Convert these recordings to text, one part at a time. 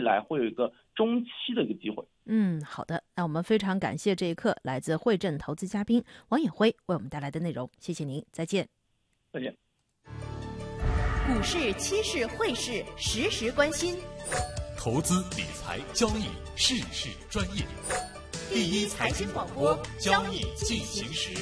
来会有一个中期的一个机会。 好的，那我们非常感谢这一刻来自汇证投资嘉宾王衍辉为我们带来的内容，谢谢您，再见。 再见。 股市、期市、汇市，时时关心。 投资理财交易，事事专业。第一财经广播，交易进行时。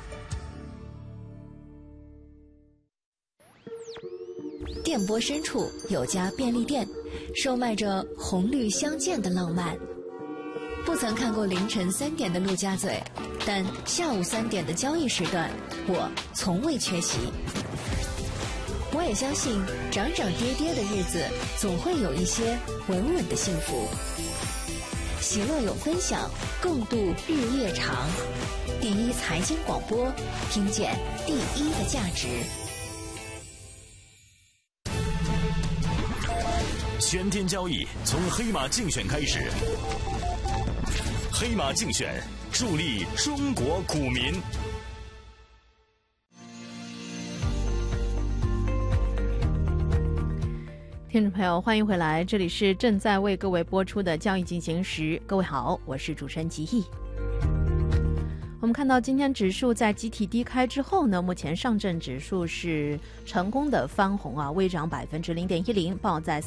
电波深处有家便利店，售卖着红绿相间的浪漫。不曾看过凌晨3点的陆家嘴，但下午3点的交易时段，我从未缺席。我也相信，涨涨跌跌的日子，总会有一些稳稳的幸福。喜乐有分享，共度日夜长。第一财经广播，听见第一的价值。 全天交易从黑马竞选开始，黑马竞选助力中国股民。 听众朋友，欢迎回来，这里是正在为各位播出的交易进行时。各位好，我是主持人吉毅。我们看到今天指数在集体低开之后呢，目前上证指数是成功的翻红啊，微涨0.10%，报在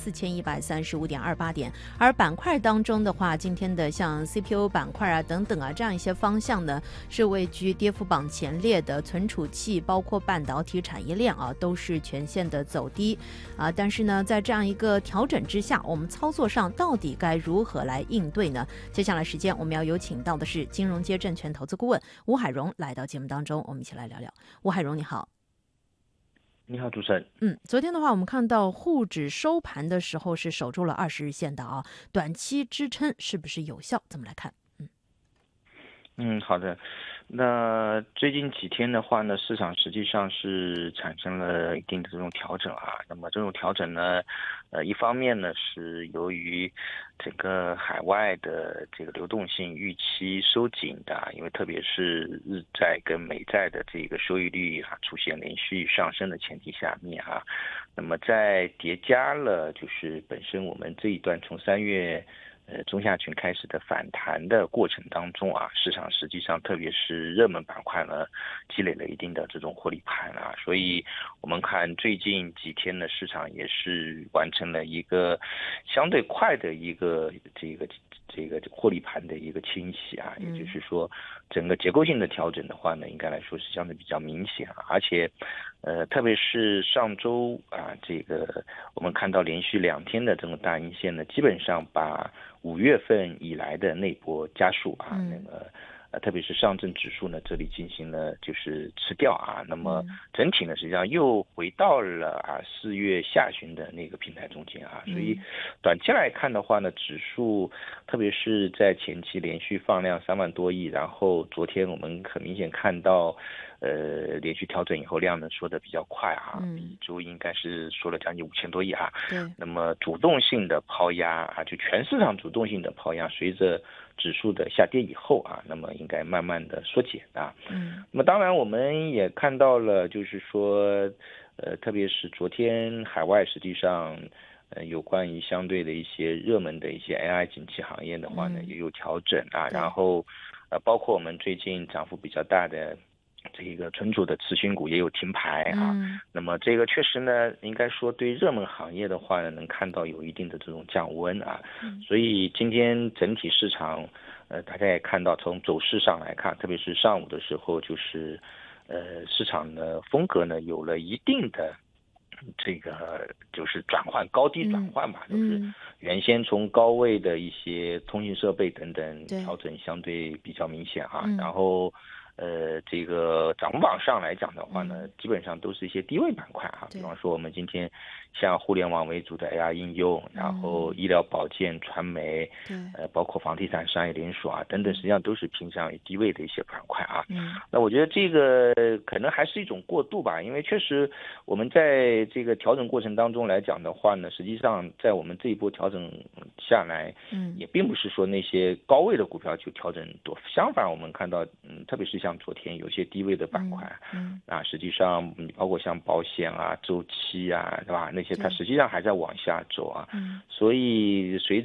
4135.28点。而板块当中的话，今天的像 CPU 板块啊等等啊这样一些方向呢，是位居跌幅榜前列的，存储器包括半导体产业链啊都是全线的走低啊。但是呢，在这样一个调整之下，我们操作上到底该如何来应对呢？接下来时间我们要有请到的是金融街证券投资顾问吴海荣来到节目当中，我们一起来聊聊。吴海荣你好。 你好，主持人。 昨天的话，我们看到沪指收盘的时候是守住了20日线的啊，短期支撑是不是有效？怎么来看？ 好的。那最近几天的话呢，市场实际上是产生了一定的这种调整啊。那么这种调整呢，一方面呢是由于整个海外的这个流动性预期收紧的，因为特别是日债跟美债的这个收益率出现连续上升的前提下面那么在叠加了就是本身我们这一段从3月中下旬开始的反弹的过程当中市场实际上特别是热门板块呢，积累了一定的这种获利盘所以我们看最近几天的市场也是完成了一个相对快的一个这个获利盘的一个清洗也就是说整个结构性的调整的话呢，应该来说是相对比较明显而且特别是上周这个我们看到连续2天的这种大阴线呢，基本上把5月份以来的那波加速那个特别是上证指数呢，这里进行了就是吃掉那么整体呢实际上又回到了4月下旬的那个平台中间所以短期来看的话呢，指数特别是在前期连续放量3万多亿，然后昨天我们很明显看到连续调整以后量能缩得比较快比周应该是缩了将近5000多亿对。 那么主动性的抛压就全市场主动性的抛压，随着指数的下跌以后那么应该慢慢的缩减那么当然我们也看到了，就是说特别是昨天海外实际上有关于相对的一些热门的一些 AI 景气行业的话呢，也有调整然后包括我们最近涨幅比较大的这个存储的次新股也有停牌那么这个确实呢，应该说对热门行业的话呢，能看到有一定的这种降温所以今天整体市场大家也看到，从走势上来看，特别是上午的时候，就是市场的风格呢有了一定的这个就是高低转换吧，就是原先从高位的一些通信设备等等调整相对比较明显然后这个涨幅榜上来讲的话呢，基本上都是一些低位板块比方说我们今天像互联网为主的 AR 应用，然后医疗保健、传媒包括房地产商业连锁等等，实际上都是偏向于低位的一些板块那我觉得这个可能还是一种过渡吧，因为确实我们在这个调整过程当中来讲的话呢，实际上在我们这一波调整下来也并不是说那些高位的股票就调整多，相反我们看到特别是像昨天有些低位的板块实际上包括像保险周期对吧，那些它实际上还在往下走所以随着